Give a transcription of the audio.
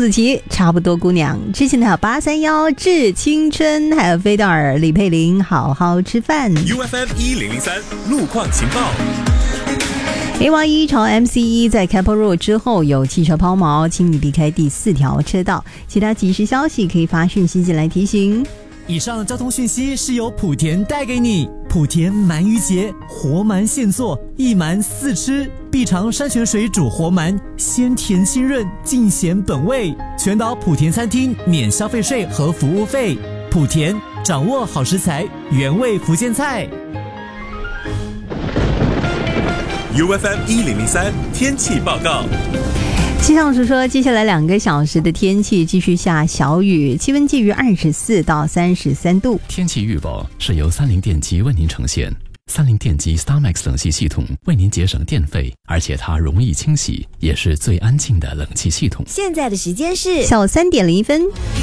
子琪差不多姑娘，之前还有831致青春，还有菲道尔、李佩玲好好吃饭。 UFM1003 路况情报。 A 王一朝 MC1 在开坡路之后有汽车抛锚，请你避开第4条车道。其他即时消息可以发讯息进来提醒。 以上交通讯息是由莆田带给你。莆田鳗鱼节，活鳗现做，一鳗4吃，必尝山泉水煮活鳗，鲜甜清润，尽显本味。全岛莆田餐厅免消费税和服务费。莆田掌握好食材，原味福建菜。 UFM1003 天气报告。 气象署说，接下来2个小时的天气继续下小雨，气温介于24到33度。 天气预报是由三菱电机为您呈现。三菱电机 StarMax 冷气系统为您节省电费，而且它容易清洗，也是最安静的冷气系统。 现在的时间是下午3点01分。